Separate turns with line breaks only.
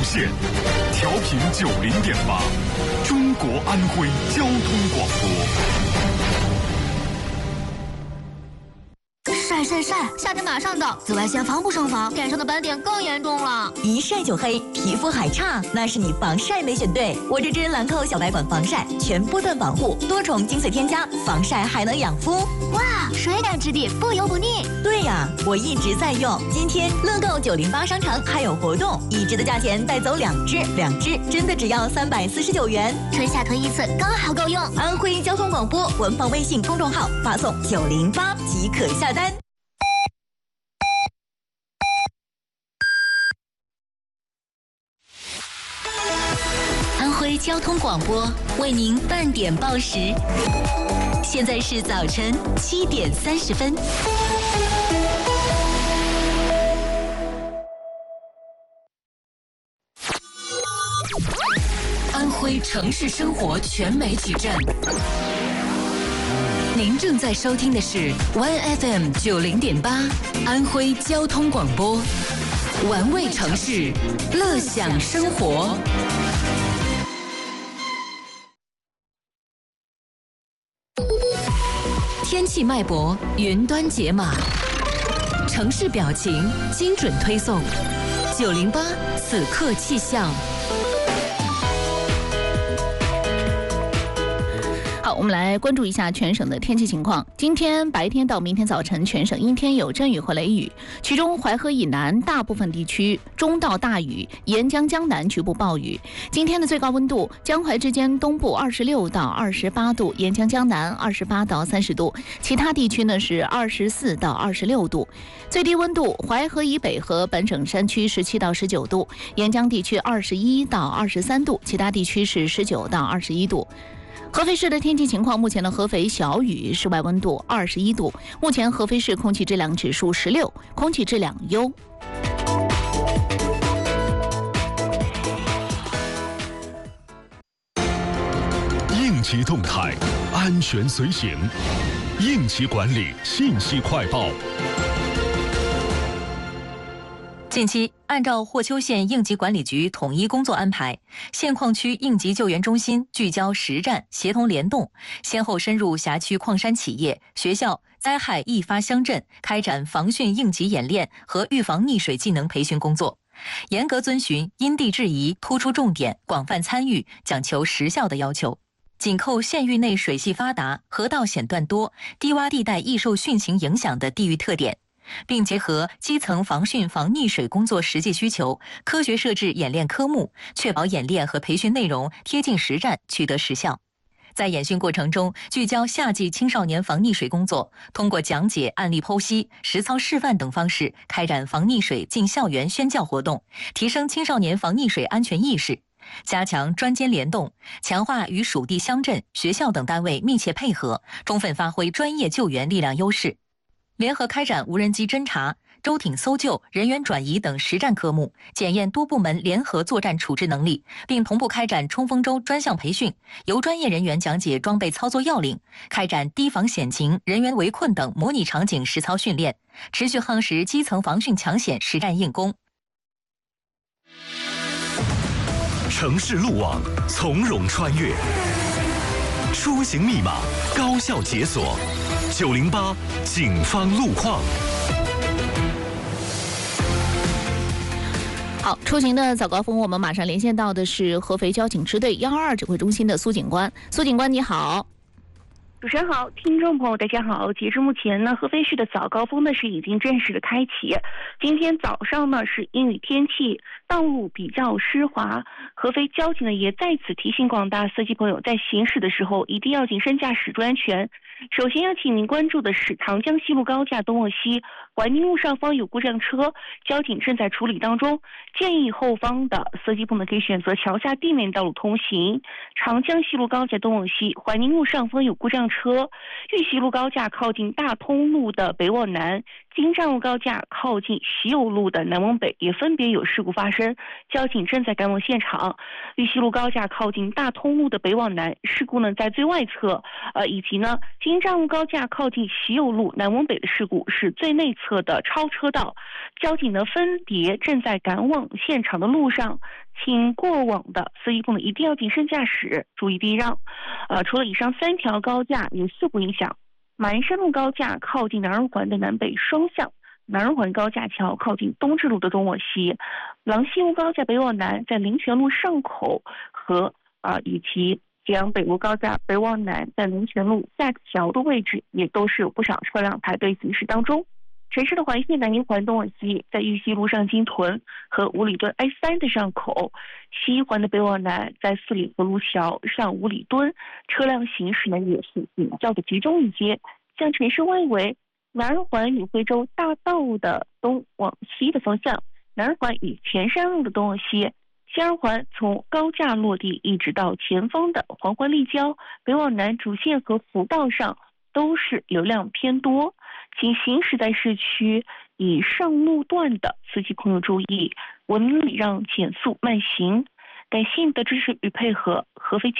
线，调频90.8，中国安徽交通广播。
晒，夏天马上到，紫外线防不胜防，脸上的斑点更严重了。
一晒就黑，皮肤还差，那是你防晒没选对。我这支兰蔻小白管防晒，全波段防护，多重精粹添加，防晒还能养肤。
哇，水感质地，不油不腻。
对呀，我一直在用。今天乐购908商城还有活动，一支的价钱带走2支，2支真的只要349元，
春夏推一次刚好够用。
安徽交通广播官方微信公众号发送908即可下单。
安徽交通广播为您半点报时，现在是早晨7点30分。安徽城市生活全媒体站，您正在收听的是 YFM 90.8安徽交通广播，玩味城市，乐享生活。天气脉搏，云端解码，城市表情，精准推送。908此刻气象。
好，我们来关注一下全省的天气情况。今天白天到明天早晨，全省阴天有阵雨和雷雨，其中淮河以南大部分地区中到大雨，沿江江南局部暴雨。今天的最高温度，江淮之间东部26到28度，沿江江南28到30度，其他地区呢是24到26度。最低温度，淮河以北和本省山区17到19度，沿江地区21到23度，其他地区是19到21度。合肥市的天气情况，目前的合肥小雨，室外温度21度。目前合肥市空气质量指数16，空气质量优。
应急动态，安全随行，应急管理信息快报。
近期，按照霍邱县应急管理局统一工作安排，县矿区应急救援中心聚焦实战，协同联动，先后深入辖区矿山企业、学校、灾害易发乡镇，开展防汛应急演练和预防溺水技能培训工作，严格遵循因地制宜、突出重点、广泛参与、讲求实效的要求，紧扣县域内水系发达、河道险段多、低洼地带易受汛情影响的地域特点，并结合基层防汛防溺水工作实际需求，科学设置演练科目，确保演练和培训内容贴近实战，取得实效。在演训过程中，聚焦夏季青少年防溺水工作，通过讲解、案例剖析、实操示范等方式，开展防溺水进校园宣教活动，提升青少年防溺水安全意识，加强专监联动，强化与属地乡镇、学校等单位密切配合，充分发挥专业救援力量优势。联合开展无人机侦察、舟艇搜救、人员转移等实战科目，检验多部门联合作战处置能力，并同步开展冲锋舟专项培训，由专业人员讲解装备操作要领，开展堤防险情、人员围困等模拟场景实操训练，持续夯实基层防汛抢险实战硬功。
城市路网从容穿越，出行密码高效解锁。908警方路况。
好，出行的早高峰，我们马上连线到的是合肥交警支队122指挥中心的苏警官。苏警官，你好。
主持人好，听众朋友大家好。截至目前呢，合肥市的早高峰呢是已经正式的开启。今天早上呢是阴雨天气，道路比较湿滑。合肥交警呢也在此提醒广大司机朋友，在行驶的时候一定要谨慎驾驶，注意安全。首先要请您关注的是长江西路高架东往西怀宁路上方有故障车，交警正在处理当中，建议后方的司机朋友可以选择桥下地面道路通行。长江西路高架东往西怀宁路上方有故障车，玉溪路高架靠近大通路的北往南，金站路高架靠近喜友路的南往北也分别有事故发生，交警正在赶往现场。玉溪路高架靠近大通路的北往南，事故呢在最外侧，以及呢京站路高架靠近习友路南往北的事故是最内侧的超车道，交警呢分别正在赶往现场的路上，请过往的司机朋友一定要谨慎驾驶，注意避让。除了以上3条高架有事故影响，马鞍山路高架靠近南二环的南北双向，南二环高架桥靠近东直路的东往西，廊西路高架北往南在林泉路上口和以及吉阳北路高架北往南在林泉路下桥的位置也都是有不少车辆排队行驶当中。城市的环线南一环东往西在玉溪路上京屯和五里墩 A3 的上口，西一环的北往南在四里河路桥上五里墩，车辆行驶呢也是比较的集中一些。像城市外围南二环与惠州大道的东往西的方向，南二环与前山路的东往西，西二环从高架落地一直到前方的黄环立交北往南主线和辅道上都是流量偏多，请行驶在市区以上路段的司机朋友注意，文明礼让，减速慢行。感谢你的支持与配合，合肥